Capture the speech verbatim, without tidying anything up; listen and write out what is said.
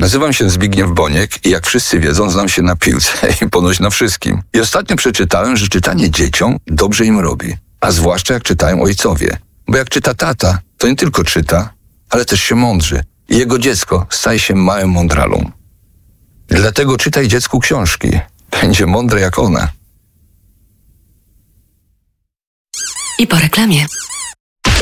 Nazywam się Zbigniew Boniek i jak wszyscy wiedzą, znam się na piłce i ponoć na wszystkim. I ostatnio przeczytałem, że czytanie dzieciom dobrze im robi. A zwłaszcza jak czytają ojcowie. Bo jak czyta tata, to nie tylko czyta, ale też się mądrzy. I jego dziecko staje się małym mądralą. Dlatego czytaj dziecku książki. Będzie mądre jak ona. I po reklamie.